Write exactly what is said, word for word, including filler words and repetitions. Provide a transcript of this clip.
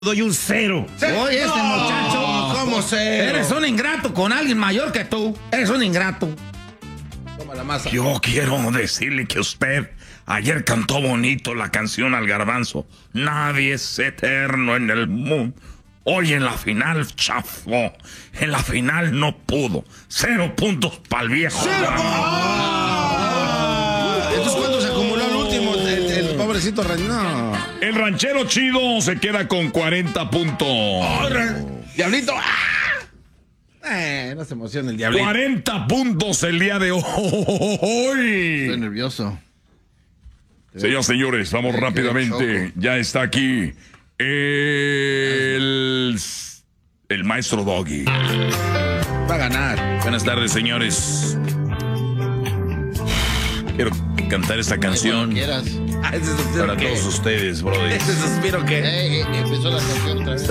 doy un cero. Oye, este No, muchacho, ¿cómo cero? Eres un ingrato con alguien mayor que tú. Eres un ingrato. Toma la masa. Yo quiero decirle que usted ayer cantó bonito la canción al garbanzo. Nadie es eterno en el mundo. Hoy en la final chafó. En la final no pudo. Cero puntos para el viejo. ¡Cero! Ah. Entonces, ¿cuándo se acumuló el último? El, el pobrecito Ren- no. El ranchero chido se queda con cuarenta puntos. Oh, Diablito. ¡Ah! Eh, no se emociona el diablito. cuarenta puntos el día de hoy. Estoy nervioso. Señoras y señores, vamos Qué rápidamente. choco. Ya está aquí el, el maestro Doggy. Va a ganar. Buenas tardes, señores. Quiero cantar esta canción Quieras. Ah, ese suspiro para que- todos ustedes, brother. Ese suspiro que... Eh, eh, empezó la canción otra vez.